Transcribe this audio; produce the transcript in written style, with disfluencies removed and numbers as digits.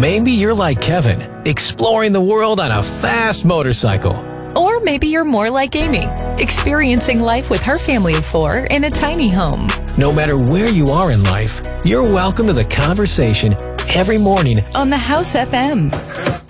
Maybe you're like Kevin, exploring the world on a fast motorcycle. Or maybe you're more like Amy, experiencing life with her family of 4 in a tiny home. No matter where you are in life, you're welcome to the conversation every morning on the House FM.